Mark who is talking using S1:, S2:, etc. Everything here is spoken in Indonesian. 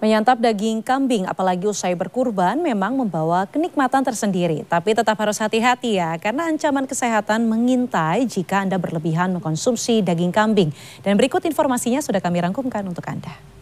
S1: Menyantap daging kambing apalagi usai berkurban memang membawa kenikmatan tersendiri. Tapi tetap harus hati-hati ya, karena ancaman kesehatan mengintai jika Anda berlebihan mengkonsumsi daging kambing. Dan berikut informasinya sudah kami rangkumkan untuk Anda.